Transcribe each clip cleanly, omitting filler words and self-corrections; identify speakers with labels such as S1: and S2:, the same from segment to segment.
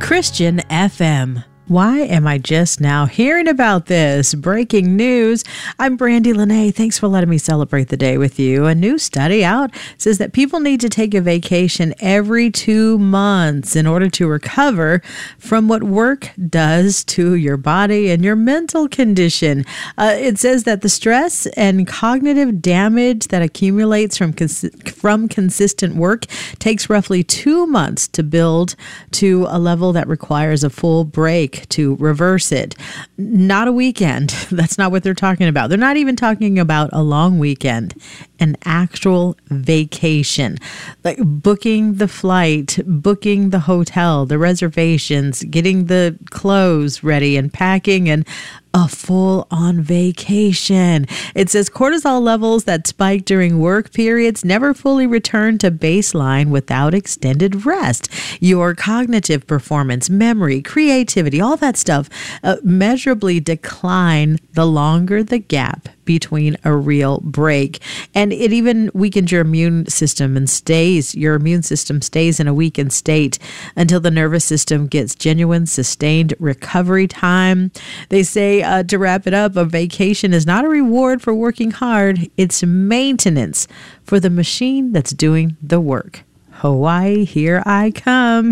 S1: Christian FM. Why am I just now hearing about this? Breaking news. I'm Brandy Lene. Thanks for letting me celebrate the day with you. A new study out says that people need to take a vacation every 2 months in order to recover from what work does to your body and your mental condition. It says that the stress and cognitive damage that accumulates from consistent work takes roughly 2 months to build to a level that requires a full break to reverse it. Not a weekend. That's not what they're talking about. They're not even talking about a long weekend, an actual vacation, like booking the flight, booking the hotel, the reservations, getting the clothes ready and packing, and a full-on vacation. It says cortisol levels that spike during work periods never fully return to baseline without extended rest. Your cognitive performance, memory, creativity, all that stuff measurably decline the longer the gap between a real break. And it even weakens your immune system and your immune system stays in a weakened state until the nervous system gets genuine, sustained recovery time. They say, to wrap it up, a vacation is not a reward for working hard. It's maintenance for the machine that's doing the work. Hawaii, here I come.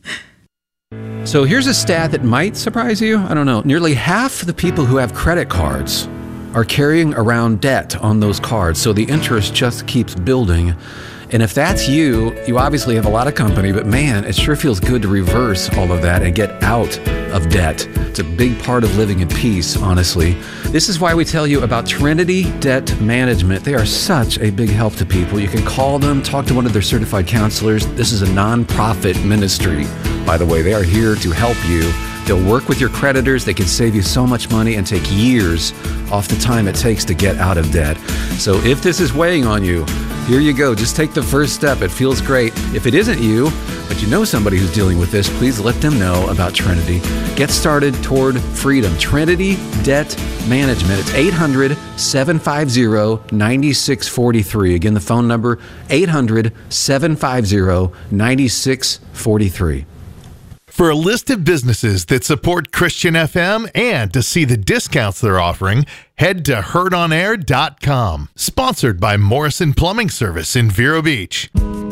S2: So here's a stat that might surprise you. I don't know. Nearly half the people who have credit cards are carrying around debt on those cards, so the interest just keeps building. And if that's you obviously have a lot of company, but man, it sure feels good to reverse all of that and get out of debt. It's a big part of living in peace, honestly. This is why we tell you about Trinity Debt Management. They are such a big help to people. You can call them, talk to one of their certified counselors. This is a nonprofit ministry, by the way. They are here to help you. They'll work with your creditors. They can save you so much money and take years off the time it takes to get out of debt. So if this is weighing on you, here you go. Just take the first step. It feels great. If it isn't you, but you know somebody who's dealing with this, please let them know about Trinity. Get started toward freedom. Trinity Debt Management. It's 800-750-9643. Again, the phone number, 800-750-9643.
S3: For a list of businesses that support Christian FM and to see the discounts they're offering, head to heardonair.com. Sponsored by Morrison Plumbing Service in Vero Beach.